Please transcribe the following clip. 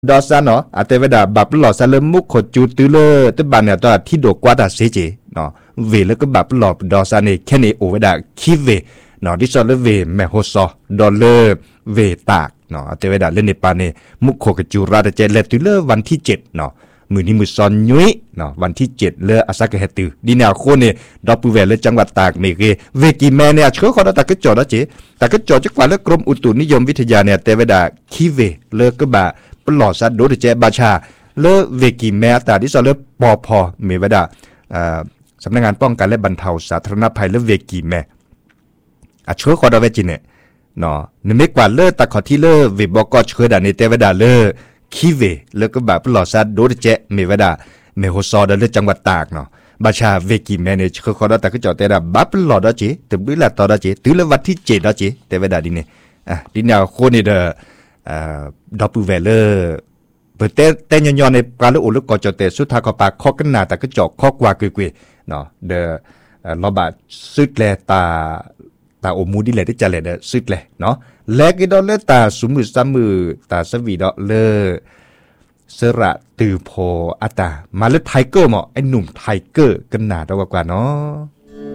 ดอซาเนาะอาแต่เวลาบับหล่อซาเลมุกขดจูตือเลตึบานเนี่ยตอนที่โดกว่าตาเสเจเนาะเวแล้วก็บับหล่อดอซาเนี่ยแค่นี้โอเวดาคิเวเนาะที่ซอเลเวแมโฮซอดอลเลอร์เวตากเนาะอาแต่เวลาเล่นในปานเนี่ยมุกขดจูราตาเจเลตือเลวันที่7เนาะมือนี้มือซอนยุ้ยเนาะวันที่7เลอาซากะเฮตือดีแนวโคเนี่ยดอปูเวเลจังหวัดตากเมเกเวกิแมเนี่ยเชื่อขอตากะจอดเจตากะจอดจักว่าเลกรมอุตุนิยมวิทยาเนี่ยแต่เวลาคิเวเลก็บะปลอดซัดโดดเจบาชาเลเวกิแมตาที่ซอเลปอพอเมวดาสำนักงานป้องกันและบรรเทาสาธารณภัยเลเวกิแมเชื่อขอดอเวจิเนี่ยเนาะนึกไม่กว่าเลตะขอที่เลเวบอกเชื่อดาในแต่เวดาเลคิเวแล้วก็แบบปลอดซัดโดดเจเมวดาเมโฮซอดเลจังหวัดตากเนาะบาชาเวกิแมเนี่ยเชื่อขอดอตะก็จอแต่ดาบับปลอดเจตึบละต่อเจตื้อละวัดที่7เจแต่เวดาดิเนี่ยดิแนวโคนี่เดดอปูเวเลอร์เปิดเต้นย้อนในการละอุลก็จะเตสุดท้ายก็ปากข้อกันหนาแต่ก็จอกข้อกว่ากุยเนาะเดลอบาสุดแลตาโอมูดิเลที่จะเลสุดแลเนาะแลกิดอเลตาสมือซ้ำมือตาสวีดอเลเสระตือโพอัตามาเลไทเกอร์หมอไอหนุ่มไทเกอร์กันหนาตัวกว่าเนาะ